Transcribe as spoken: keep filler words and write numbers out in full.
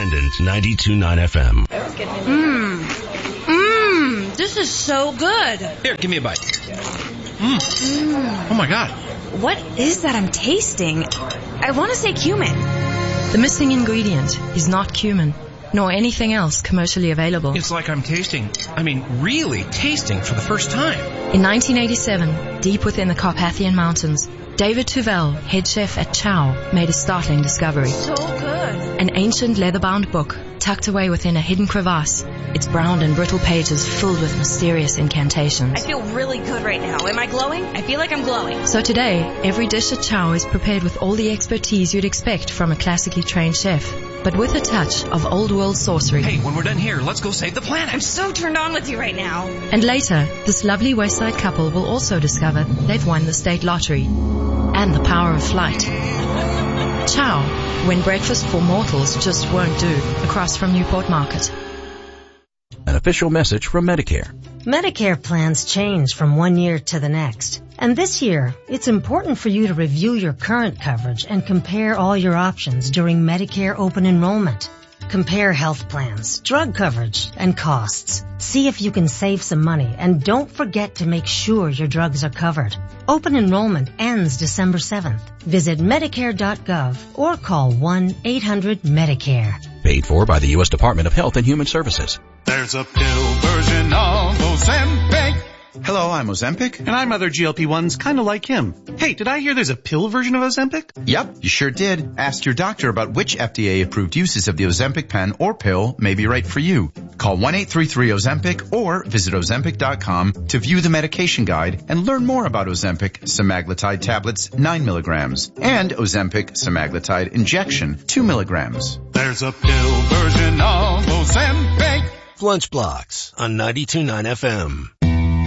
Independent ninety-two point nine F M. Mmm. Mmm. This is so good. Here, give me a bite. Mmm. Mm. Oh my God. What is that I'm tasting? I want to say cumin. The missing ingredient is not cumin, nor anything else commercially available. It's like I'm tasting, I mean, really tasting for the first time. In nineteen eighty-seven, deep within the Carpathian Mountains, David Tuvell, head chef at Chow, made a startling discovery. So good. An ancient leather-bound book tucked away within a hidden crevasse, its brown and brittle pages filled with mysterious incantations. I feel really good right now. Am I glowing? I feel like I'm glowing. So today, every dish at Chow is prepared with all the expertise you'd expect from a classically trained chef, but with a touch of old-world sorcery. Hey, when we're done here, let's go save the planet. I'm so turned on with you right now. And later, this lovely Westside couple will also discover they've won the state lottery and the power of flight. Chow, when breakfast for mortals just won't do, across from Newport Market. An official message from Medicare. Medicare plans change from one year to the next. And this year, it's important for you to review your current coverage and compare all your options during Medicare open enrollment. Compare health plans, drug coverage, and costs. See if you can save some money, and don't forget to make sure your drugs are covered. Open enrollment ends December seventh. Visit Medicare dot gov or call one eight hundred Medicare. Paid for by the U S Department of Health and Human Services. There's a pill version of Ozempic. Hello, I'm Ozempic. And I'm other G L P ones kind of like him. Hey, did I hear there's a pill version of Ozempic? Yep, you sure did. Ask your doctor about which F D A-approved uses of the Ozempic pen or pill may be right for you. Call one eight three three Ozempic or visit Ozempic dot com to view the medication guide and learn more about Ozempic semaglutide tablets nine milligrams and Ozempic semaglutide injection two milligrams. There's a pill version of Ozempic. Lunch Blocks on ninety-two point nine F M.